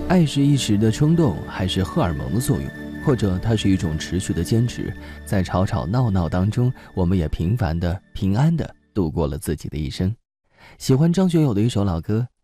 爱是一时的冲动，还是荷尔蒙的作用？或者它是一种持续的坚持？在吵吵闹闹当中，我们也平凡的、平安的度过了自己的一生。喜欢张学友的一首老歌，